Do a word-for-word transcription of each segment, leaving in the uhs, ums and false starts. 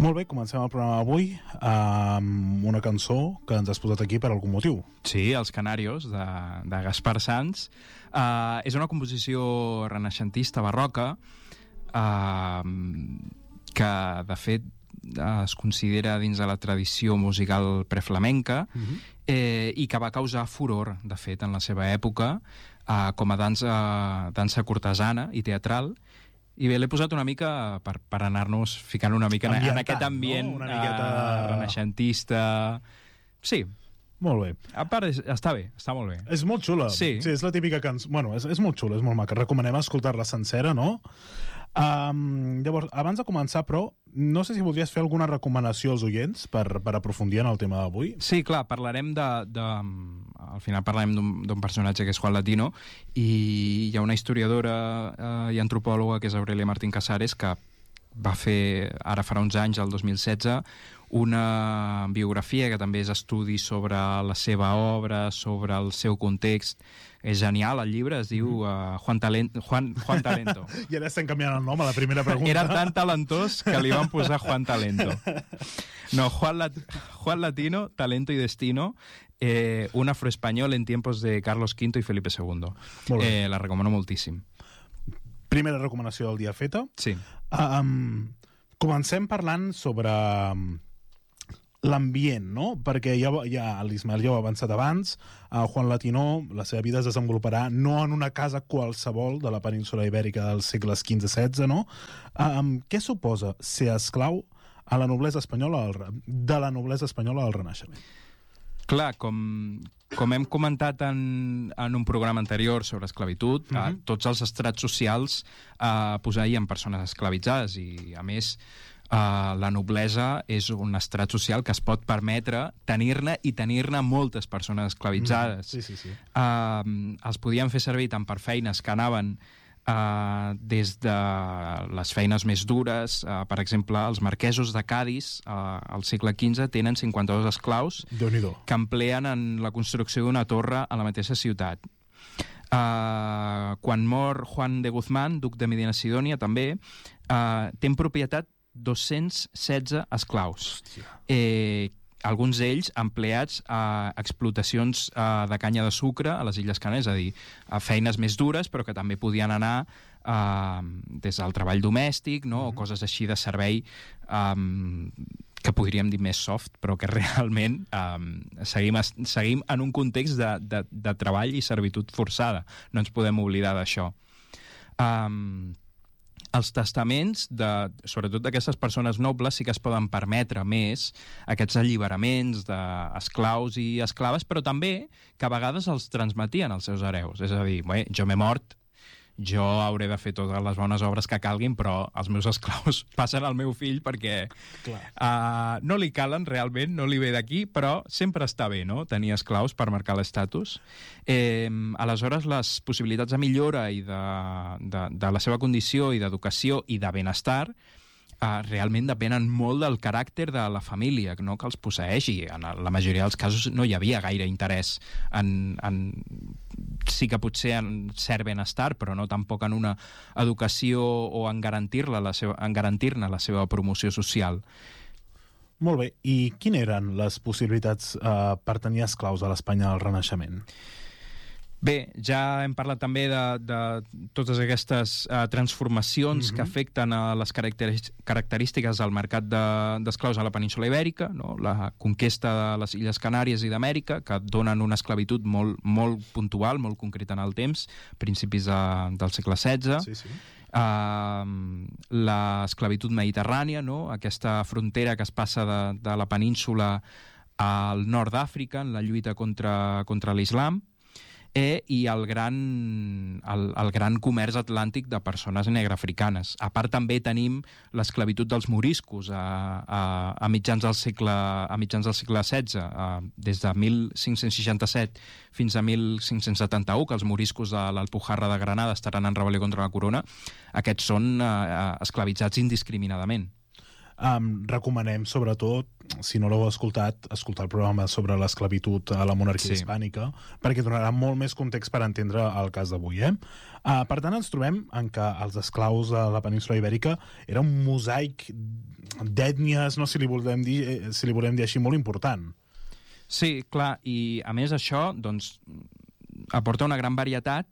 Molt bé, comencem el programa d'avui amb una cançó que ens has posat aquí per algun motiu. Sí, Els Canarios, de, de Gaspar Sanz. Uh, és una composició renaixentista barroca uh, que, de fet, uh, es considera dins de la tradició musical preflamenca uh-huh. eh, i que va causar furor, de fet, en la seva època, uh, com a dansa, dansa cortesana i teatral. I bé, l'he posat una mica per, per anar-nos ficant una mica en, en aquest ambient, no? Una miqueta... uh, renaixentista. Sí. Molt bé. A part, és, està bé, està molt bé. És molt xula. Sí. Sí, és la típica cançó... Bueno, és, és molt xula, és molt maca. Recomanem escoltar-la sencera, no? Um, llavors, abans de començar, però, no sé si voldries fer alguna recomanació als oients per, per aprofundir en el tema d'avui. Sí, clar, parlarem de... de al final parlarem d'un personatge que és Juan Latino, i hi ha una historiadora eh, i antropòloga que és Aurelia Martín Casares, que va fer, ara farà uns anys, el dos mil setze, una biografia que també és estudi sobre la seva obra, sobre el seu context. És genial, el llibre es diu uh, Juan, Talent, Juan, Juan Talento. I ara estem canviant el nom a la primera pregunta. Era tan talentós que li van posar Juan Talento. No, Juan, Lat Juan Latino, Talento y Destino, eh, un afroespanyol en tiempos de Carlos quinto y Felipe segundo. Eh, la recomano moltíssim. Primera recomanació del dia feta. Sí. Um, comencem parlant sobre l'ambient, no? Perquè ja, ja l'Ismael ja ho ha avançat abans, uh, Juan Latino, la seva vida es desenvoluparà no en una casa qualsevol de la península ibèrica dels segles quinze setze, no? Um, què suposa ser esclau a la noblesa espanyola al, de la noblesa espanyola al Renaixement? Clar, com, com hem comentat en, en un programa anterior sobre esclavitud, uh-huh. eh, tots els estrats socials eh, posseïen persones esclavitzades i, a més, Uh, la noblesa és un estrat social que es pot permetre tenir-ne i tenir-ne moltes persones esclavitzades. Mm, sí, sí, sí. Uh, els podien fer servir tant per feines que anaven uh, des de les feines més dures. Uh, per exemple, els marquesos de Cadis, uh, al segle quinze, tenen cinquanta-dos esclaus que empleen en la construcció d'una torre a la mateixa ciutat. Uh, quan mor Juan de Guzmán, duc de Medina Sidònia, també, uh, té en propietat dos-cents setze esclaus. Eh, alguns d'ells empleats a explotacions eh, de canya de sucre a les Illes Canàries, és a dir, a feines més dures, però que també podien anar eh, des del treball domèstic, no? Mm-hmm. O coses així de servei eh, que podríem dir més soft, però que realment eh, seguim, seguim en un context de, de, de treball i servitud forçada. No ens podem oblidar d'això. Eh, Els testaments, de, sobretot d'aquestes persones nobles, sí que es poden permetre més aquests alliberaments d'esclaus i esclaves, però també que a vegades els transmetien als seus hereus. És a dir, bé, jo m'he mort, jo hauré de fer totes les bones obres que calguin, però els meus esclaus passen al meu fill perquè uh, no li calen realment, no li ve d'aquí, però sempre està bé, no?, tenir esclaus per marcar l'estatus. Eh, aleshores, les possibilitats de millora i de, de, de la seva condició i d'educació i de benestar Uh, realment depenen molt del caràcter de la família, no?, que els posseeix, i en la majoria dels casos no hi havia gaire interès en, en sí que potser en cert benestar, però no tampoc en una educació o en garantir-la la seva, en garantir-ne la seva promoció social. Molt bé, i quines eren les possibilitats uh, per tenir esclaus a l'Espanya del Renaixement? Bé, ja hem parlat també de, de totes aquestes uh, transformacions mm-hmm. que afecten a les característiques del mercat d'esclaus de, a la península ibèrica, no? La conquesta de les Illes Canàries i d'Amèrica, que donen una esclavitud molt, molt puntual, molt concreta en el temps, principis de, del segle setze. Sí, sí. Uh, l'esclavitud mediterrània, no? Aquesta frontera que es passa de, de la península al nord d'Àfrica en la lluita contra, contra l'islam. Eh, i el gran, el, el gran comerç atlàntic de persones negrafricanes. A part també tenim l'esclavitud dels moriscos a, a, a, mitjans del segle, a mitjans del segle setze, a, des de mil cinc-cents seixanta-set fins a mil cinc-cents setanta-u, que els moriscos de l'Alpujarra de Granada estaran en rebel·lió contra la corona. Aquests són eh, esclavitzats indiscriminadament. Um, recomanem, sobretot, si no l'heu escoltat, escoltar el programa sobre l'esclavitud a la monarquia sí. hispànica, perquè donarà molt més context per entendre el cas d'avui. Eh? Uh, per tant, ens trobem en que els esclaus a la península ibèrica era un mosaic d'ètnies, no, si li volem dir, si li volem dir així, molt important. Sí, clar, i a més això doncs, aporta una gran varietat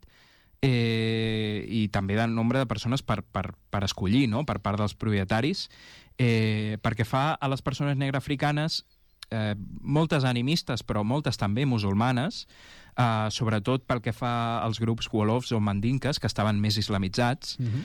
eh, i també de nombre de persones per, per, per escollir, no?, per part dels propietaris, eh, perquè fa a les persones negreafricanes eh, moltes animistes, però moltes també musulmanes, eh, sobretot pel que fa als grups wolofs o mandinques, que estaven més islamitzats. Uh-huh.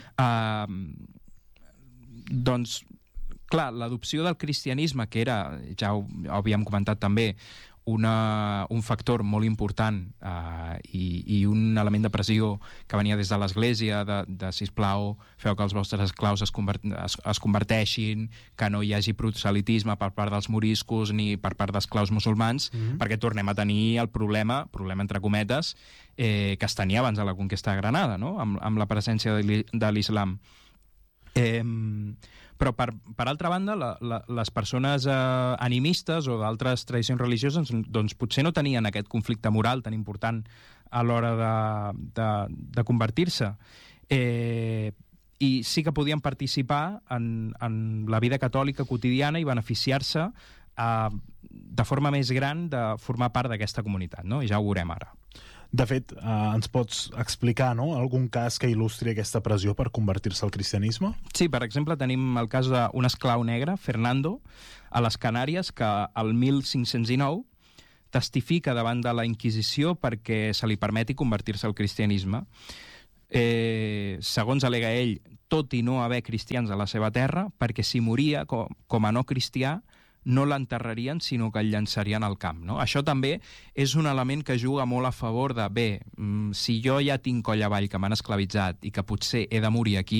eh, doncs, clar, l'adopció del cristianisme, que era, ja ho, ho havíem comentat també, una, un factor molt important eh, i, i un element de pressió que venia des de l'Església, de, de sisplau, feu que els vostres esclaus es, convert, es, es converteixin, que no hi hagi proselitisme per part dels moriscos ni per part d'esclaus musulmans, mm-hmm. perquè tornem a tenir el problema, problema entre cometes, eh, que es tenia abans de la conquesta de Granada, no?, amb, amb la presència de l'islam. Eh, però, per, per altra banda, la, la, les persones eh, animistes o d'altres tradicions religioses doncs, potser no tenien aquest conflicte moral tan important a l'hora de, de, de convertir-se. Eh, I sí que podien participar en, en la vida catòlica quotidiana i beneficiar-se eh, de forma més gran de formar part d'aquesta comunitat, no? I ja ho veurem ara. De fet, eh, ens pots explicar, no?, algun cas que il·lustri aquesta pressió per convertir-se al cristianisme? Sí, per exemple, tenim el cas d'un esclau negre, Fernando, a les Canàries, que el mil cinc-cents dinou testifica davant de la Inquisició perquè se li permeti convertir-se al cristianisme. Eh, segons alega ell, tot i no haver cristians a la seva terra, perquè si moria com, com a no cristià, no l'enterrarien, sinó que el llançarien al camp, no? Això també és un element que juga molt a favor de, bé, si jo ja tinc coll avall que m'han esclavitzat i que potser he de morir aquí,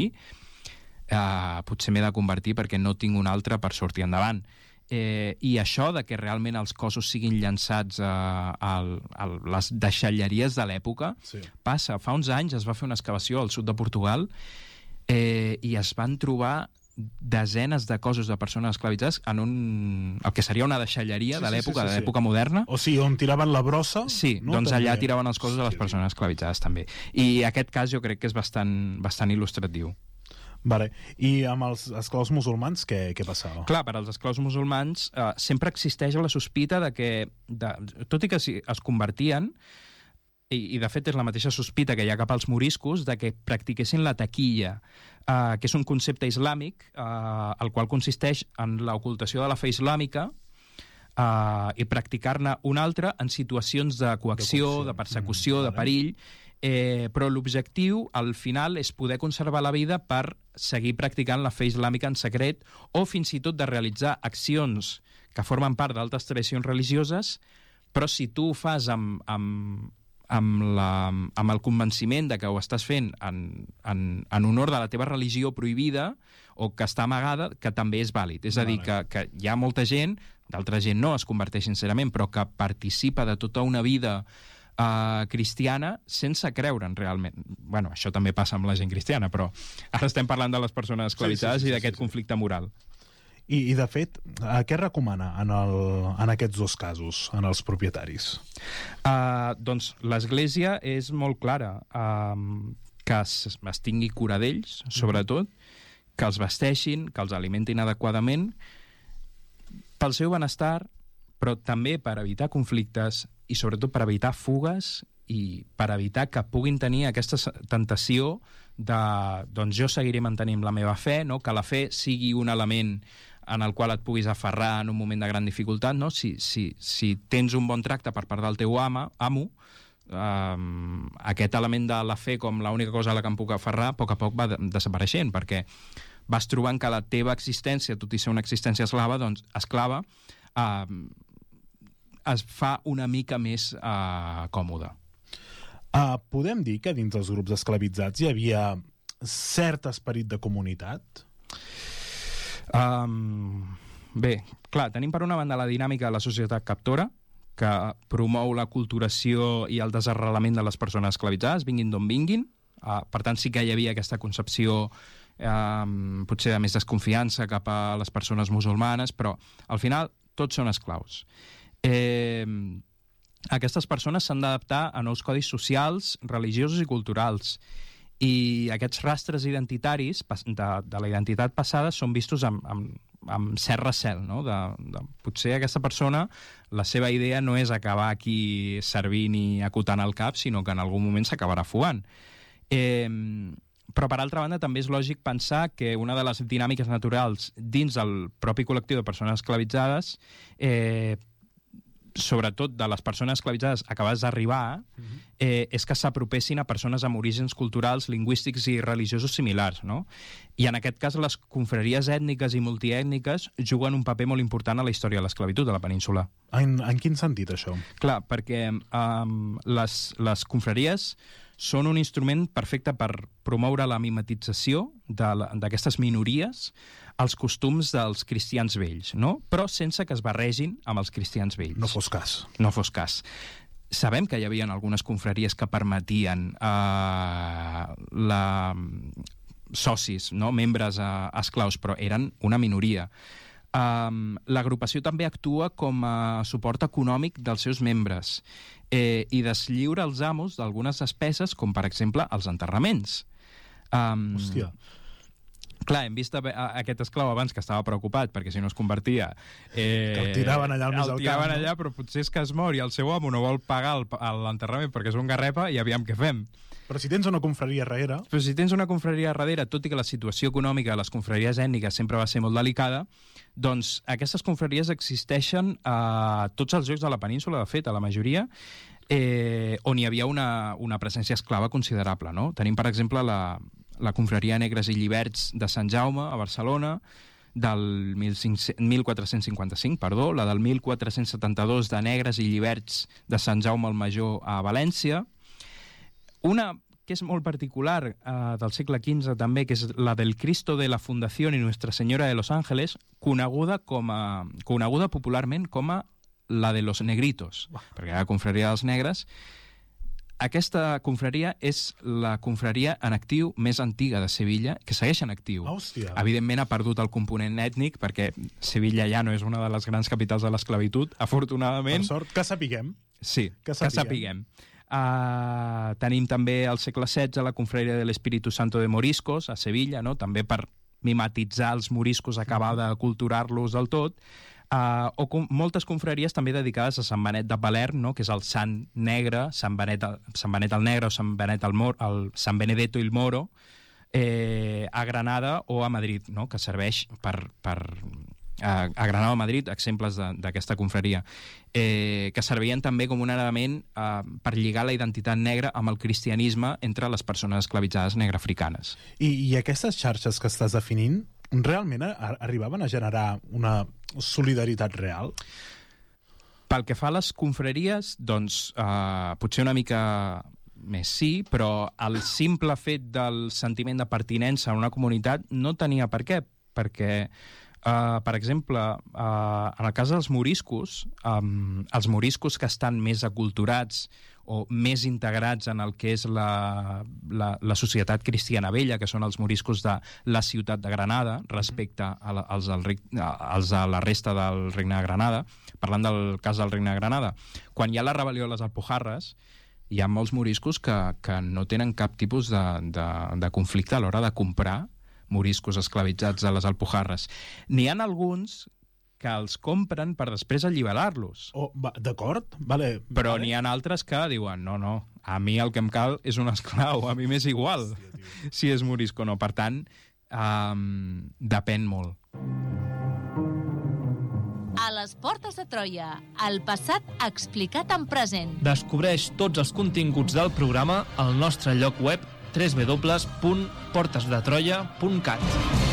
eh, potser m'he de convertir perquè no tinc un altre per sortir endavant. Eh, I això de que realment els cossos siguin llançats a, a, a les deixalleries de l'època, sí. Passa. Fa uns anys es va fer una excavació al sud de Portugal eh, i es van trobar desenes de cossos de persones esclavitzades en un, el que seria una deixalleria sí, de l'època, sí, sí, sí, de l'època moderna. O sigui, on tiraven la brossa... Sí, no? Doncs allà tiraven els cossos de les persones esclavitzades també. I aquest cas jo crec que és bastant, bastant il·lustratiu. Vale. I amb els esclaus musulmans què, què passava? Clar, per als esclaus musulmans eh, sempre existeix la sospita de que, de, tot i que si es convertien, i, i de fet és la mateixa sospita que hi ha cap als moriscos, de que practiquessin la taquilla, eh, que és un concepte islàmic, eh, el qual consisteix en l'ocultació de la fe islàmica eh, i practicar-ne una altra en situacions de coacció, de, de persecució, mm, de perill, eh, però l'objectiu, al final, és poder conservar la vida per seguir practicant la fe islàmica en secret o fins i tot de realitzar accions que formen part d'altres tradicions religioses, però si tu ho fas amb... amb Amb, la, amb el convenciment de que ho estàs fent en, en, en honor de la teva religió prohibida o que està amagada, que també és vàlid. És a dir, que, que hi ha molta gent, d'altra gent no es converteix sincerament, però que participa de tota una vida uh, cristiana sense creure'n realment. Bueno, això també passa amb la gent cristiana, però ara estem parlant de les persones esclavitzades sí, sí, sí, i d'aquest sí, sí. conflicte moral. I, I, de fet, eh, què recomana en, el, en aquests dos casos, en els propietaris? Uh, doncs l'Església és molt clara, uh, que es, es tingui cura d'ells, sobretot, que els vesteixin, que els alimentin adequadament, pel seu benestar, però també per evitar conflictes i sobretot per evitar fugues i per evitar que puguin tenir aquesta tentació de, doncs jo seguiré mantenint la meva fe, no? Que la fe sigui un element en el qual et puguis aferrar en un moment de gran dificultat, no? Si, si, si tens un bon tracte per part del teu ama, amo, eh, aquest element de la fe com l'única cosa a la que em puc aferrar, a poc a poc va desapareixent, perquè vas trobant que la teva existència, tot i ser una existència eslava, doncs, esclava, eh, es fa una mica més eh, còmoda. Uh, podem dir que dins dels grups esclavitzats hi havia cert esperit de comunitat? Um, bé, clar, tenim per una banda la dinàmica de la societat captora, que promou la culturació i el desarrelament de les persones esclavitzades, vinguin d'on vinguin. Uh, per tant, sí que hi havia aquesta concepció um, potser de més desconfiança cap a les persones musulmanes, però al final tots són esclaus. Eh, aquestes persones s'han d'adaptar a nous codis socials, religiosos i culturals. I aquests rastres identitaris de, de la identitat passada són vistos amb, amb amb cert recel, no? De, de, potser aquesta persona, la seva idea no és acabar aquí servint i acotant el cap, sinó que en algun moment s'acabarà fugant. Eh, però, per altra banda, també és lògic pensar que una de les dinàmiques naturals dins del propi col·lectiu de persones esclavitzades, eh, sobretot de les persones esclavitzades acabades d'arribar, eh, és que s'apropessin a persones amb orígens culturals, lingüístics i religiosos similars, no? I en aquest cas les confraries ètniques i multiètniques juguen un paper molt important a la història de l'esclavitud de la península. En, en quin sentit, això? Clar, perquè um, les, les confraries són un instrument perfecte per promoure la mimetització d'aquestes minories als costums dels cristians vells, no? Però sense que es barregin amb els cristians vells. No fos cas. No fos cas. Sabem que hi havia algunes confraries que permetien eh, la... socis, no? Membres eh, esclaus, però eren una minoria. Um, L'agrupació també actua com a suport econòmic dels seus membres eh, i deslliura els amos d'algunes despeses, com per exemple els enterraments. Um, Hòstia. Clar, hem vist a, a, aquest esclau abans que estava preocupat perquè si no es convertia... Eh, que el tiraven allà al mig del camp. El tiraven no? allà, però potser és que es mor i el seu amo no vol pagar l'enterrament perquè és un garrepa i aviam què fem. Però si tens una confraria darrere... Però si tens una confraria darrere, tot i que la situació econòmica de les confraries ètniques sempre va ser molt delicada, doncs aquestes confraries existeixen a tots els llocs de la península, de fet, a la majoria, eh, on hi havia una, una presència esclava considerable, no? Tenim, per exemple, la, la confraria Negres i Lliberts de Sant Jaume, a Barcelona, del mil quatre-cents cinquanta-cinc, perdó, la del mil quatre-cents setanta-dos de Negres i Lliberts de Sant Jaume el Major a València, una que és molt particular eh, del segle quinze també, que és la del Cristo de la Fundación y Nuestra Señora de los Ángeles, coneguda, com a, coneguda popularment com a la de los Negritos, perquè la confraria dels negres. Aquesta confraria és la confraria en actiu més antiga de Sevilla, que segueix en actiu. Hòstia. Evidentment ha perdut el component ètnic, perquè Sevilla ja no és una de les grans capitals de l'esclavitud, afortunadament. Per sort, que sapiguem. Sí, que sapiguem. sapiguem. Que sapiguem. Uh, tenim també al segle setze la confraria de l'Espíritu Santo de Moriscos, a Sevilla, no? També per mimetitzar els moriscos, acabar de culturar-los del tot. Uh, o com, moltes confraries també dedicades a Sant Benet de Palerm, no? Que és el Sant Negre, Sant Benet, Sant Benet el Negre o Sant Benet el Mor, el Sant Benedetto il Moro, eh, a Granada o a Madrid, no? Que serveix per... per a Granada o Madrid, exemples d'aquesta confraria, eh, que servien també com un element eh, per lligar la identitat negra amb el cristianisme entre les persones esclavitzades negrafricanes. I, i aquestes xarxes que estàs definint realment a, arribaven a generar una solidaritat real? Pel que fa a les confraries, doncs eh, potser una mica més sí, però el simple fet del sentiment de pertinença a una comunitat no tenia per què, perquè Uh, per exemple, uh, en el cas dels moriscos, um, els moriscos que estan més aculturats o més integrats en el que és la, la, la societat cristiana vella, que són els moriscos de la ciutat de Granada, respecte a la, als, del, als de la resta del Regne de Granada, parlant del cas del Regne de Granada, quan hi ha la rebel·lió de les Alpujarres, hi ha molts moriscos que, que no tenen cap tipus de, de, de conflicte a l'hora de comprar moriscos esclavitzats a les Alpujarres. N'hi ha alguns que els compren per després alliberar-los. Oh, d'acord, vale. Però vale. N'hi ha altres que diuen, no, no, a mi el que em cal és un esclau, a mi m'és igual. Hòstia, si és morisco o no. Per tant, um, depèn molt. A les portes de Troia, el passat explicat en present. Descobreix tots els continguts del programa al nostre lloc web w w w punt portes de troia punt cat.